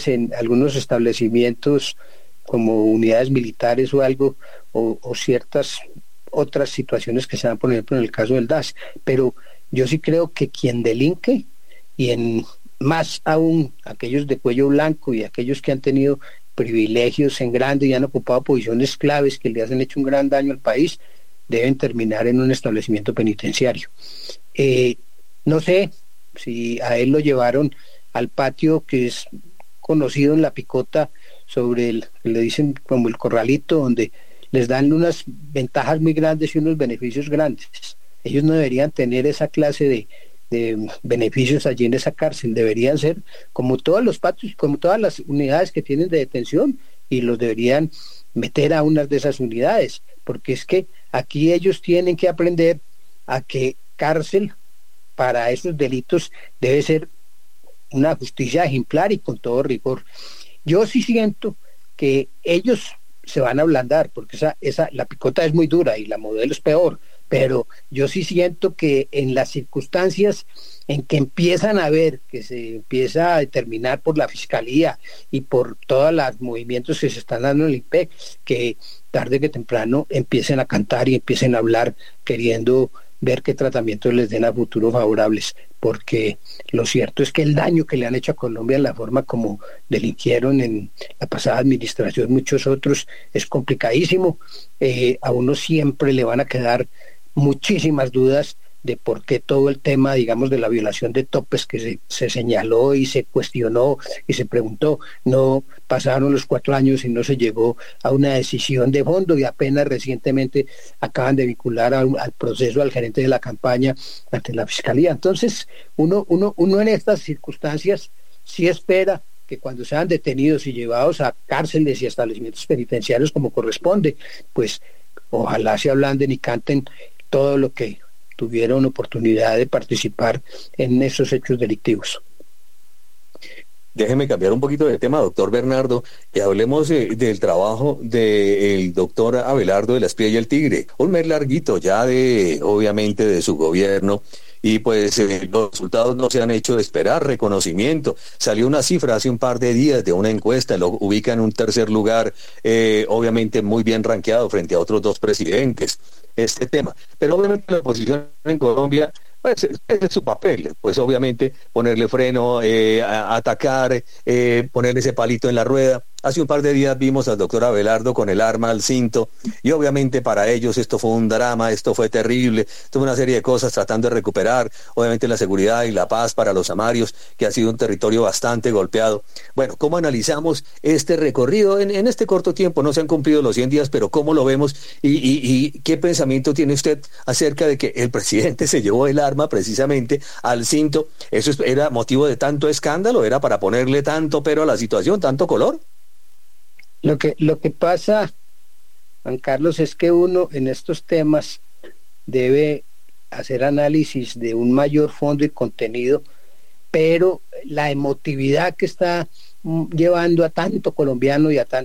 veces en algunos establecimientos como unidades militares o algo, o ciertas otras situaciones que se dan, por ejemplo, en el caso del DAS. Pero yo sí creo que quien delinque, y en más aún aquellos de cuello blanco y aquellos que han tenido privilegios en grande y han ocupado posiciones claves que le han hecho un gran daño al país, deben terminar en un establecimiento penitenciario. No sé si a él lo llevaron al patio que es conocido en La Picota, sobre el que le dicen como el corralito, donde les dan unas ventajas muy grandes y unos beneficios grandes. Ellos no deberían tener esa clase de beneficios allí en esa cárcel. Deberían ser como todos los patios, como todas las unidades que tienen de detención, y los deberían meter a unas de esas unidades, porque es que aquí ellos tienen que aprender a que cárcel para esos delitos debe ser una justicia ejemplar y con todo rigor. Yo sí siento que ellos se van a ablandar, porque La Picota es muy dura y la Modelo es peor, pero yo sí siento que en las circunstancias en que empiezan a ver, que se empieza a determinar por la Fiscalía y por todos los movimientos que se están dando en el IPEC, que tarde que temprano empiecen a cantar y empiecen a hablar queriendo ver qué tratamientos les den a futuro favorables, porque lo cierto es que el daño que le han hecho a Colombia en la forma como delinquieron en la pasada administración muchos otros es complicadísimo. A uno siempre le van a quedar muchísimas dudas de por qué todo el tema, digamos, de la violación de topes que se señaló y se cuestionó y se preguntó, no pasaron los 4 años y no se llegó a una decisión de fondo, y apenas recientemente acaban de vincular al proceso al gerente de la campaña ante la Fiscalía. Entonces, uno en estas circunstancias sí espera que cuando sean detenidos y llevados a cárceles y establecimientos penitenciarios como corresponde, pues ojalá se ablanden y canten todo lo que tuvieron oportunidad de participar en esos hechos delictivos. Déjeme cambiar un poquito de tema, doctor Bernardo, y hablemos del trabajo del doctor Abelardo de la Espía y el Tigre. Un mes larguito ya obviamente, de su gobierno, y pues los resultados no se han hecho de esperar. Reconocimiento. Salió una cifra hace un par de días de una encuesta, lo ubica en un tercer lugar, obviamente muy bien rankeado frente a otros 2 presidentes, este tema. Pero obviamente la oposición en Colombia, pues ese es su papel, pues obviamente ponerle freno, atacar, ponerle ese palito en la rueda. Hace un par de días vimos al doctor Abelardo con el arma al cinto, y obviamente para ellos esto fue un drama, esto fue terrible, esto fue una serie de cosas tratando de recuperar, obviamente, la seguridad y la paz para los amarios, que ha sido un territorio bastante golpeado. Bueno, ¿cómo analizamos este recorrido? En este corto tiempo no se han cumplido los 100 días, pero ¿cómo lo vemos? ¿Y qué pensamiento tiene usted acerca de que el presidente se llevó el arma precisamente al cinto? ¿Eso era motivo de tanto escándalo? ¿Era para ponerle tanto pero a la situación, tanto color? Lo que pasa, Juan Carlos, es que uno en estos temas debe hacer análisis de un mayor fondo y contenido, pero la emotividad que está llevando a tanto colombiano y a tanto